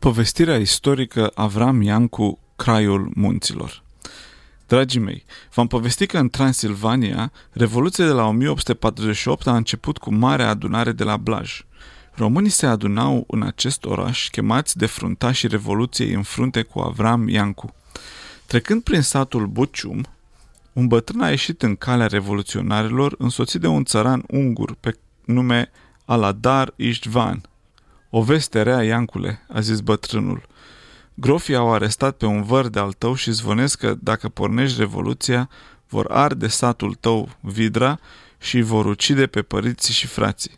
Povestirea istorică Avram Iancu, Craiul Munților. Dragii mei, v-am povestit că în Transilvania, Revoluția de la 1848 a început cu Marea Adunare de la Blaj. Românii se adunau în acest oraș, chemați de fruntașii Revoluției în frunte cu Avram Iancu. Trecând prin satul Bucium, un bătrân a ieșit în calea revoluționarilor, însoțit de un țăran ungur pe nume Aladar Istvan. "O veste rea, Iancule," a zis bătrânul. "Grofii au arestat pe un văr de-al tău și zvonesc că, dacă pornești revoluția, vor arde satul tău, Vidra, și vor ucide pe părinții și frații."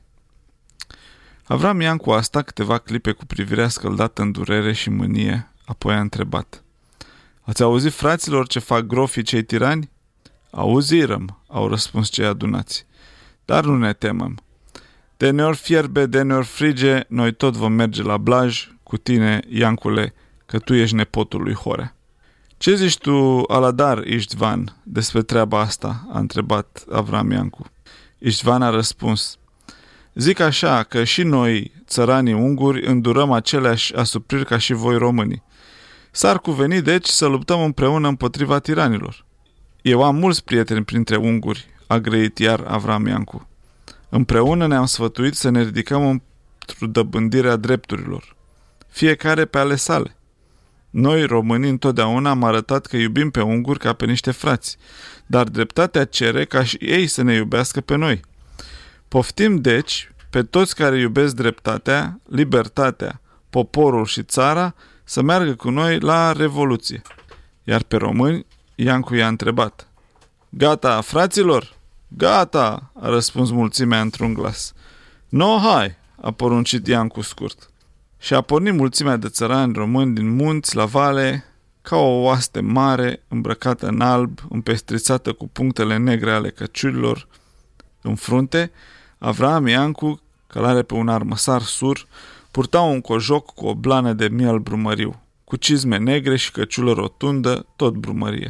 Avram Iancu a stat câteva clipe cu privirea scăldată în durere și mânie, apoi a întrebat: "Ați auzit, fraților, ce fac grofii cei tirani?" "Auzirăm," au răspuns cei adunați. "Dar nu ne temem. De neori fierbe, de neori frige, noi tot vom merge la Blaj cu tine, Iancule, că tu ești nepotul lui Horea." "Ce zici tu, Aladar Istvan, despre treaba asta?" a întrebat Avram Iancu. Istvan a răspuns: "Zic așa, că și noi, țăranii unguri, îndurăm aceleași asupriri ca și voi românii. S-ar cuveni, deci, să luptăm împreună împotriva tiranilor." "Eu am mulți prieteni printre unguri," a grăit iar Avram Iancu. "Împreună ne-am sfătuit să ne ridicăm într-o dobândirea drepturilor, fiecare pe ale sale. Noi, românii, întotdeauna am arătat că iubim pe unguri ca pe niște frați, dar dreptatea cere ca și ei să ne iubească pe noi. Poftim, deci, pe toți care iubesc dreptatea, libertatea, poporul și țara să meargă cu noi la Revoluție." Iar pe români, Iancu i-a întrebat: "Gata, fraților?" "Gata," a răspuns mulțimea într-un glas. "No, hai," a poruncit Iancu scurt. Și a pornit mulțimea de țărani români din munți la vale, ca o oaste mare, îmbrăcată în alb, împestrițată cu punctele negre ale căciulilor. În frunte, Avram Iancu, călare pe un armăsar sur, purta un cojoc cu o blană de miel brumăriu, cu cizme negre și căciulă rotundă, tot brumărie.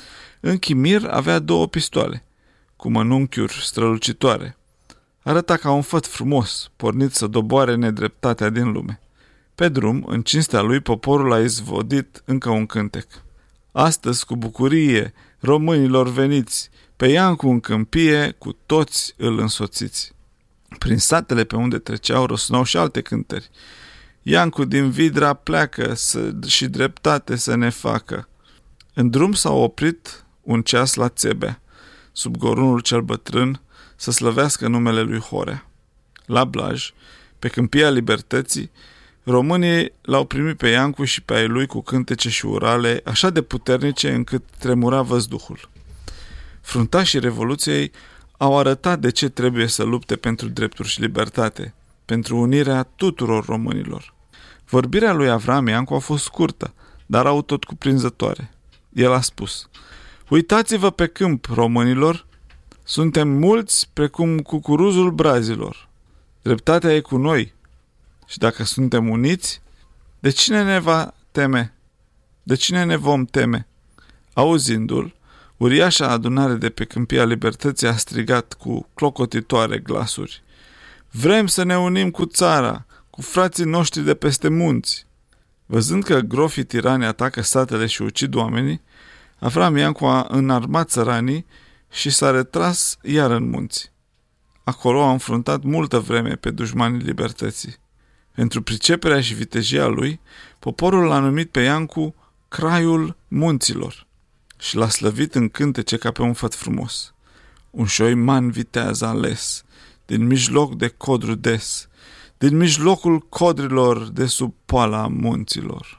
În chimir avea 2 pistoale, cu mănunchiuri strălucitoare. Arăta ca un făt frumos, pornit să doboare nedreptatea din lume. Pe drum, în cinstea lui, poporul a izvodit încă un cântec: "Astăzi, cu bucurie, românilor veniți, pe Iancu în câmpie, cu toți îl însoțiți." Prin satele pe unde treceau răsunau și alte cântări: "Iancu din Vidra pleacă și dreptate să ne facă." În drum s-au oprit un ceas la Țebea, sub gorunul cel bătrân, să slăvească numele lui Horea. La Blaj, pe câmpia Libertății, românii l-au primit pe Iancu și pe ai lui cu cântece și urale așa de puternice încât tremura văzduhul. Fruntașii Revoluției au arătat de ce trebuie să lupte pentru drepturi și libertate, pentru unirea tuturor românilor. Vorbirea lui Avram Iancu a fost scurtă, dar autotcuprinzătoare. El a spus: "Uitați-vă pe câmp, românilor, suntem mulți precum cucuruzul brazilor. Dreptatea e cu noi și dacă suntem uniți, de cine ne va teme? De cine ne vom teme?" Auzindu-l, uriașa adunare de pe câmpia Libertății a strigat cu clocotitoare glasuri: "Vrem să ne unim cu țara, cu frații noștri de peste munți." Văzând că grofii tirani atacă satele și ucid oamenii, Avram Iancu a înarmat țăranii și s-a retras iar în munți. Acolo a înfruntat multă vreme pe dușmanii libertății. Pentru priceperea și vitejia lui, poporul l-a numit pe Iancu Craiul Munților și l-a slăvit în cântece ca pe un făt frumos. Un șoiman viteaz ales, din mijloc de codru des, din mijlocul codrilor de sub poala munților.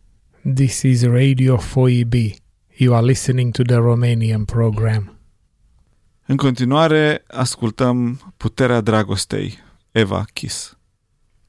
This is Radio 4EB. You are listening to the Romanian program. În continuare, ascultăm Puterea dragostei, Eva Kiss.